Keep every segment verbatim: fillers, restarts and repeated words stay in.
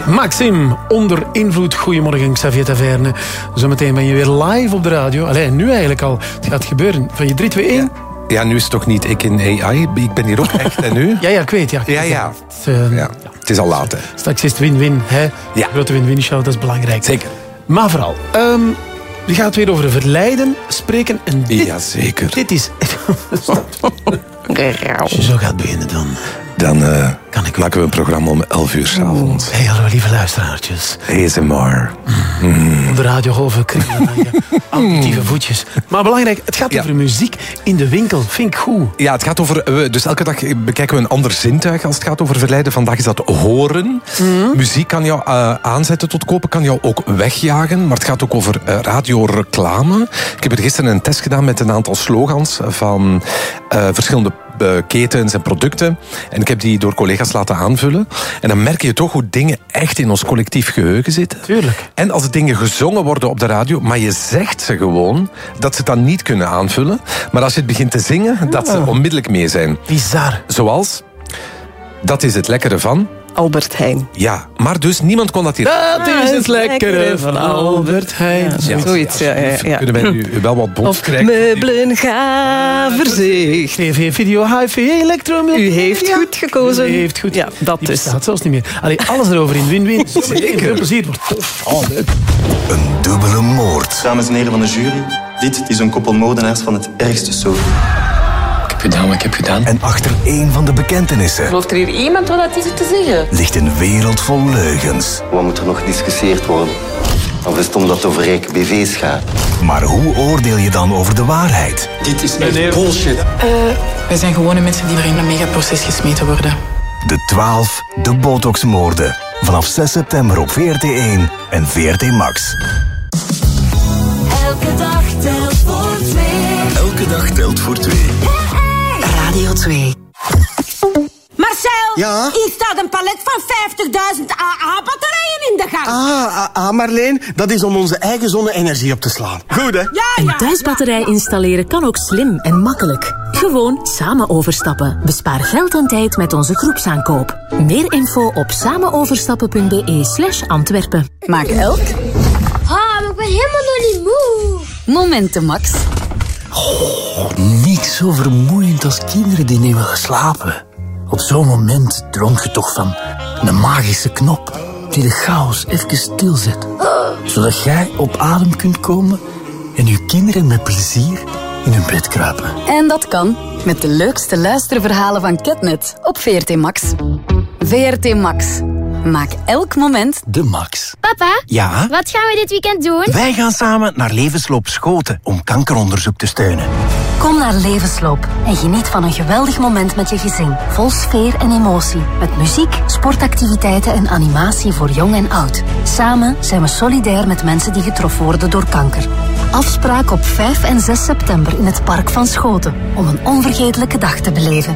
Maxim, onder invloed. Goedemorgen, Xavier Taverne. Zometeen ben je weer live op de radio. Allee, nu eigenlijk al. Het gaat gebeuren. Van je drie, twee, één. Ja. Ja, nu is het toch niet ik in A I. Ik ben hier ook echt en nu. Ja, ja, ik weet. Ja, ja, ja. Het, uh, ja. Het is al laat, hè. Straks is het win-win. Hè? Ja. Grote win-win show, dat is belangrijk. Zeker. Maar vooral, um, we gaan het weer over verleiden spreken. En dit, ja, zeker. Dit is... Als je zo gaat beginnen, dan... Dan uh, kan ik maken we een programma om elf uur 's avonds. Hé, hey, hallo lieve luisteraartjes. A S M R. Mm. Mm. Op de radiogolven kriebelen aan je auditieve voetjes. Maar belangrijk, het gaat ja. over muziek in de winkel. Vind ik goed. Ja, het gaat over... Dus elke dag bekijken we een ander zintuig als het gaat over verleiden. Vandaag is dat horen. Mm. Muziek kan jou uh, aanzetten tot kopen, kan jou ook wegjagen. Maar het gaat ook over uh, radioreclame. Ik heb er gisteren een test gedaan met een aantal slogans van uh, verschillende ketens en producten. En ik heb die door collega's laten aanvullen. En dan merk je toch hoe dingen echt in ons collectief geheugen zitten. Tuurlijk. En als de dingen gezongen worden op de radio, maar je zegt ze gewoon, dat ze het dan niet kunnen aanvullen. Maar als je het begint te zingen, ja. dat ze onmiddellijk mee zijn. Bizar. Zoals, dat is het lekkere van... Albert Heijn. Ja, maar dus niemand kon dat hier... Dat is het lekkere van Albert Heijn. Ja, ja, zoiets, ja. ja, ja. Kunnen wij nu wel wat bons krijgen? Meubelen Gaverzicht. T V, video, hi-fi, elektro... U heeft ja. goed gekozen. U heeft goed. Ja, dat Die dus. bestaat zelfs niet meer. Allee, alles erover in win-win. Zeker. Veel plezier. Wordt tof. Oh, leuk. Een dubbele moord. Dames en heren van de jury, dit is een koppel moordenaars van het ergste soort. Ik heb gedaan wat ik heb gedaan. En achter één van de bekentenissen... Gelooft er hier iemand wat dat is te zeggen? ...ligt een wereld vol leugens. Wat moet er nog gediscussieerd worden? Of is het omdat het over rijke B V's gaat? Maar hoe oordeel je dan over de waarheid? Dit is echt bullshit. Uh, wij zijn gewone mensen die er in een megaproces gesmeten worden. De twaalf, de botoxmoorden. Vanaf zes september op V R T één en V R T Max. Elke dag telt voor twee. Elke dag telt voor twee. Radio twee. Marcel, ja? hier staat een palet van vijftigduizend A A-batterijen in de gang. Ah, ah, Marleen, dat is om onze eigen zonne-energie op te slaan. Goed, hè? Ja, ja, een thuisbatterij ja, ja. installeren kan ook slim en makkelijk. Gewoon samen overstappen. Bespaar geld en tijd met onze groepsaankoop. Meer info op samenoverstappen punt b e slash Antwerpen. Maak elk... Ah, maar ik ben helemaal nog niet moe. Momenten, Max. Oh, niks zo vermoeiend als kinderen die niet willen slapen. Op zo'n moment droomt je toch van een magische knop die de chaos even stilzet. Zodat jij op adem kunt komen en je kinderen met plezier in hun bed kruipen. En dat kan met de leukste luisterverhalen van Ketnet op V R T Max. V R T Max. Maak elk moment de max. Papa? Ja? Wat gaan we dit weekend doen? Wij gaan samen naar Levensloop Schoten om kankeronderzoek te steunen. Kom naar Levensloop en geniet van een geweldig moment met je gezin. Vol sfeer en emotie. Met muziek, sportactiviteiten en animatie voor jong en oud. Samen zijn we solidair met mensen die getroffen worden door kanker. Afspraak op vijf en zes september in het Park van Schoten. Om een onvergetelijke dag te beleven.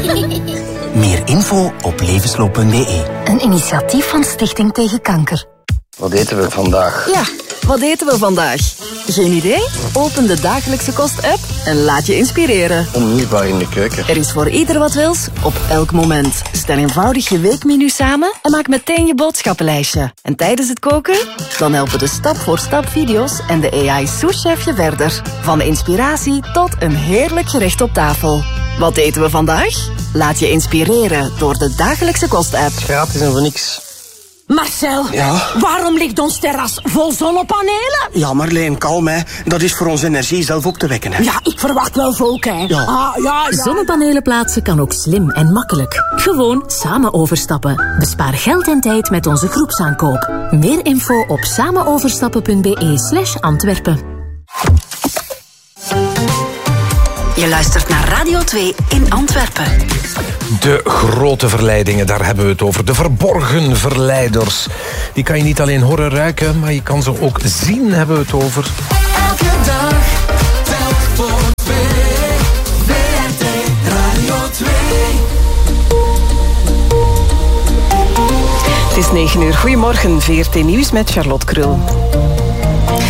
Meer info op levensloop punt b e. Een initiatief van Stichting Tegen Kanker. Wat eten we vandaag? Ja, wat eten we vandaag? Geen idee? Open de Dagelijkse Kost-app en laat je inspireren. Onmisbaar in de keuken. Er is voor ieder wat wils, op elk moment. Stel eenvoudig je weekmenu samen en maak meteen je boodschappenlijstje. En tijdens het koken? Dan helpen de stap-voor-stap video's en de A I-souschef je verder. Van de inspiratie tot een heerlijk gerecht op tafel. Wat eten we vandaag? Laat je inspireren door de Dagelijkse Kost-app. Gratis en voor niks. Marcel, ja? waarom ligt ons terras vol zonnepanelen? Ja, Marleen, kalm, hè. Dat is voor onze energie zelf op te wekken, hè. Ja, ik verwacht wel volk, hè. Ja. Ah, ja, ja. Zonnepanelen plaatsen kan ook slim en makkelijk. Gewoon samen overstappen. Bespaar geld en tijd met onze groepsaankoop. Meer info op samenoverstappen punt b e slash Antwerpen. Je luistert naar Radio twee in Antwerpen. De grote verleidingen, daar hebben we het over. De verborgen verleiders. Die kan je niet alleen horen, ruiken, maar je kan ze ook zien, hebben we het over. Elke dag telt voor twee. V R T Radio twee. Het is negen uur. Goedemorgen, V R T Nieuws met Charlotte Krul.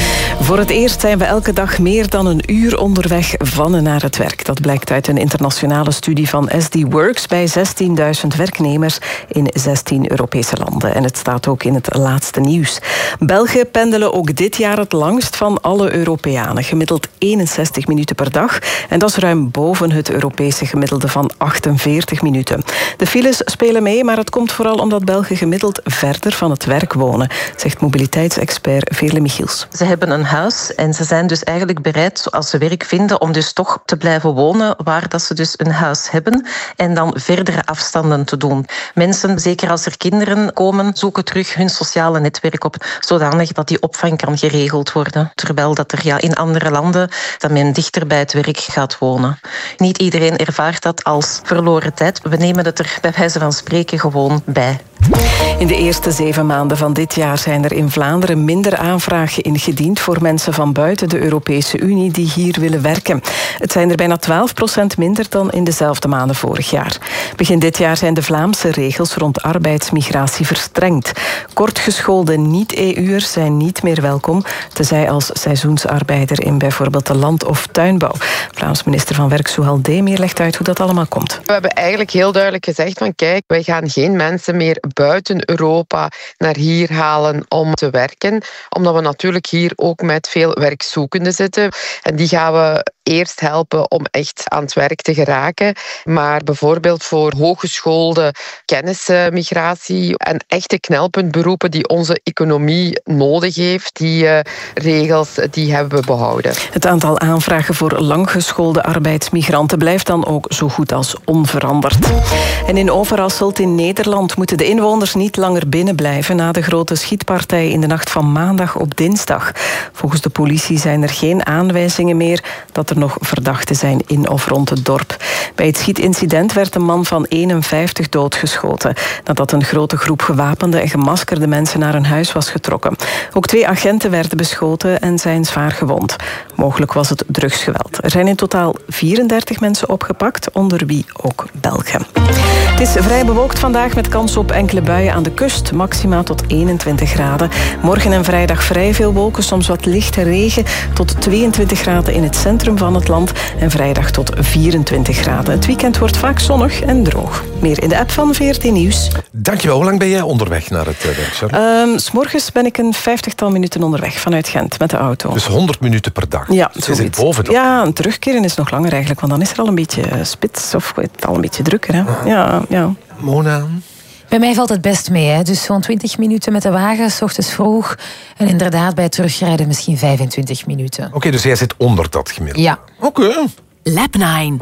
Voor het eerst zijn we elke dag meer dan een uur onderweg van en naar het werk. Dat blijkt uit een internationale studie van S D Works bij zestienduizend werknemers in zestien Europese landen. En het staat ook in het laatste nieuws. Belgen pendelen ook dit jaar het langst van alle Europeanen. Gemiddeld eenenzestig minuten per dag. En dat is ruim boven het Europese gemiddelde van achtenveertig minuten. De files spelen mee, maar het komt vooral omdat Belgen gemiddeld verder van het werk wonen, zegt mobiliteitsexpert Veerle Michiels. Ze hebben een huis en ze zijn dus eigenlijk bereid, als ze werk vinden, om dus toch te blijven wonen waar dat ze dus een huis hebben en dan verdere afstanden te doen. Mensen, zeker als er kinderen komen, zoeken terug hun sociale netwerk op, zodanig dat die opvang kan geregeld worden. Terwijl dat er ja, in andere landen dat men dichter bij het werk gaat wonen. Niet iedereen ervaart dat als verloren tijd. We nemen het er bij wijze van spreken gewoon bij. In de eerste zeven maanden van dit jaar zijn er in Vlaanderen minder aanvragen ingediend voor mensen van buiten de Europese Unie die hier willen werken. Het zijn er bijna twaalf procent minder dan in dezelfde maanden vorig jaar. Begin dit jaar zijn de Vlaamse regels rond arbeidsmigratie verstrengd. Kortgeschoolde niet-E U'ers zijn niet meer welkom, tenzij als seizoensarbeider in bijvoorbeeld de land- of tuinbouw. Vlaams minister van Werk Souhal Demir legt uit hoe dat allemaal komt. We hebben eigenlijk heel duidelijk gezegd van kijk, wij gaan geen mensen meer buiten Europa naar hier halen om te werken, omdat we natuurlijk hier ook met veel werkzoekenden zitten. En die gaan we eerst helpen om echt aan het werk te geraken. Maar bijvoorbeeld voor hooggeschoolde kennismigratie en echte knelpuntberoepen die onze economie nodig heeft, die uh, regels die hebben we behouden. Het aantal aanvragen voor langgeschoolde arbeidsmigranten blijft dan ook zo goed als onveranderd. En in Overasselt in Nederland moeten de inwoners niet langer binnenblijven na de grote schietpartij in de nacht van maandag op dinsdag. Volgens de politie zijn er geen aanwijzingen meer dat er nog verdachten zijn in of rond het dorp. Bij het schietincident werd een man van eenenvijftig doodgeschoten nadat een grote groep gewapende en gemaskerde mensen naar een huis was getrokken. Ook twee agenten werden beschoten en zijn zwaar gewond. Mogelijk was het drugsgeweld. Er zijn in totaal vierendertig mensen opgepakt, onder wie ook Belgen. Het is vrij bewolkt vandaag met kans op enkele buien aan de kust, maxima tot eenentwintig graden. Morgen en vrijdag vrij veel wolken, soms wat lichte regen, tot tweeëntwintig graden in het centrum van het land en vrijdag tot vierentwintig graden. Het weekend wordt vaak zonnig en droog. Meer in de app van V R T Nieuws. Dankjewel. Hoe lang ben jij onderweg naar het werk? Um, 's morgens ben ik een vijftigtal minuten onderweg vanuit Gent met de auto. Dus honderd minuten per dag? Ja, dus je boven dat. Ja, een terugkeren is nog langer eigenlijk, want dan is er al een beetje spits of het al een beetje drukker. Hè? Ja, ja. Mona? Bij mij valt het best mee, hè. Dus zo'n twintig minuten met de wagen, 's ochtends vroeg. En inderdaad, bij het terugrijden misschien vijfentwintig minuten. Oké, okay, dus jij zit onder dat gemiddelde? Ja. Oké. Okay. Lab nine.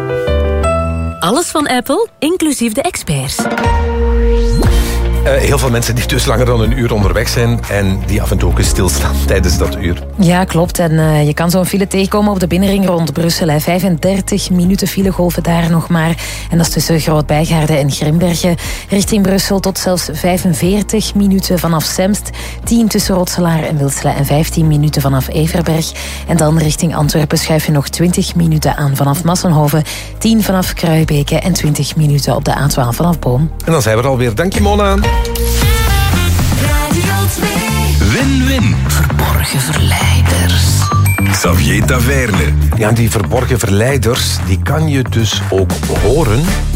Alles van Apple, inclusief de experts. Uh, heel veel mensen die dus langer dan een uur onderweg zijn en die af en toe ook eens stilstaan tijdens dat uur. Ja, klopt. En uh, je kan zo'n file tegenkomen op de binnenring rond Brussel. Hè. vijfendertig minuten filegolven daar nog maar. En dat is tussen Groot-Bijgaarde en Grimbergen. Richting Brussel tot zelfs vijfenveertig minuten vanaf Semst. tien tussen Rotselaar en Wilselen en vijftien minuten vanaf Everberg. En dan richting Antwerpen schuif je nog twintig minuten aan vanaf Massenhoven. tien vanaf Kruijbeke en twintig minuten op de A twaalf vanaf Boom. En dan zijn we er alweer. Dank je, Mona. Win-win. Verborgen verleiders. Xavier Taverne. Ja, die verborgen verleiders, die kan je dus ook horen